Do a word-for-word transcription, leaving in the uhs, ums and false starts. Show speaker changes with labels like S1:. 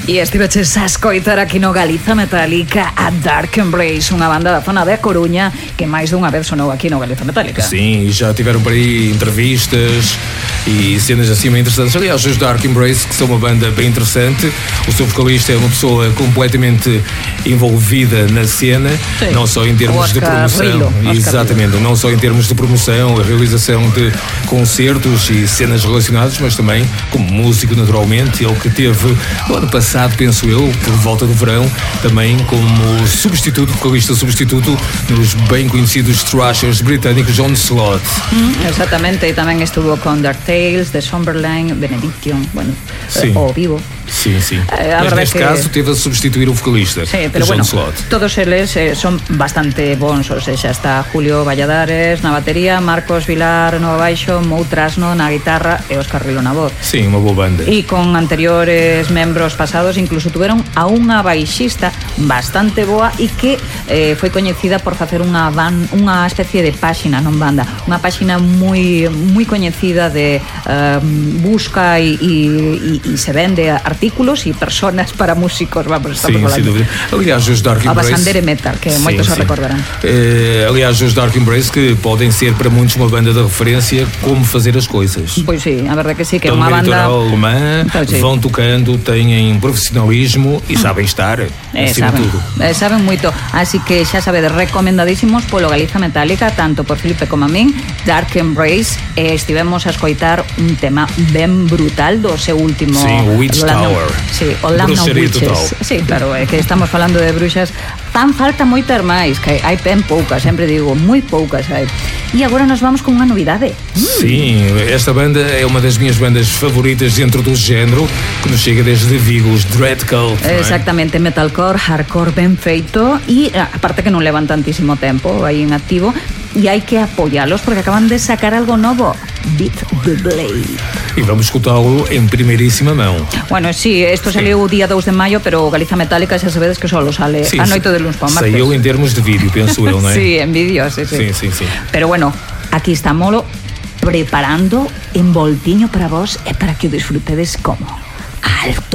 S1: E estiveches a escoitar aquí no Galiza Metálica a Dark Embrace, unha banda da zona de A Coruña que máis dunha vez sonou aquí no Galiza Metálica.
S2: Sim, já tiveram por aí entrevistas e cenas assim bem interessantes. Aliás, os Dark Embrace, que são uma banda bem interessante, o seu vocalista é uma pessoa completamente envolvida na cena, sim, não só em termos de promoção, exatamente, não só em termos de promoção, a realização de concertos e cenas relacionadas, mas também como músico, naturalmente. Ele que teve no ano passado, penso eu, por volta do verão, também como substituto, vocalista substituto nos bem conhecidos thrashers britânicos Onslaught.
S1: Hum, exatamente, e tamén estuvo con Dark Tales, The Somberline, Benediction, bueno, eh, ao vivo.
S2: Sim, sim. Eh, Mas neste que... caso teve a substituir o vocalista,
S1: sí, pero bueno, todos eles eh, son bastante bons, ou seja, está Julio Valladares na batería, Marcos Vilar no baixo, Mou Trasno na guitarra e Óscar Rilo na voz.
S2: Sí, unha boa banda.
S1: E con anteriores membros pasados incluso tuveron a unha baixista bastante boa e que eh, foi coñecida por facer unha van, unha especie de páxina, non banda, unha páxina moi moi coñecida de uh, busca e, e, e se vende artículos e personas para músicos, vamos, estamos
S2: falando. Sim, aliás, os Dark Embrace...
S1: A Basandere Metal, que sim, moitos se recordarán.
S2: Eh, aliás, os Dark Embrace que podem ser para muitos uma banda de referência como fazer as coisas.
S1: Pois sí, a verdade que sí, que é unha
S2: banda... alemã,
S1: então, sí,
S2: vão tocando, têm profissionalismo e sabem estar,
S1: eh,
S2: acima
S1: saben,
S2: de tudo.
S1: Eh, saben moito, así que xa sabedes, recomendadísimos polo Galiza Metálica, tanto por Filipe como a min, Dark Embrace, e estivemos a escoitar un tema ben brutal do seu último...
S2: Sí, Witch Tower.
S1: Sí, o Lamb of Witches. Sí, claro, é que estamos falando de bruxas. Fan falta moitas máis, que hai ben poucas, sempre digo, moi poucas hai. E agora nos vamos con unha novidade.
S2: Sim, esta banda é uma das minhas bandas favoritas dentro do género, que nos chega desde Vigo, os Dread Cult.
S1: Exactamente, metalcore, hardcore ben feito, e aparte que non levan tantísimo tempo aí en activo, e hai que apoialos porque acaban de sacar algo novo, Beat the Blade.
S2: E vamos escutá-lo em primeiríssima mão.
S1: Bueno, sí, isto saliu o día dous de maio, pero Galiza Metálica xa sabedes que solo sale sí, a noite de luns para martes.
S2: Saiu em termos de vídeo, penso eu, non é?
S1: Sí, en vídeo, sí, sí.
S2: Sí, sí, sí.
S1: Pero bueno, aquí estamos preparando envoltiño para vos e para que o disfrutedes como algo.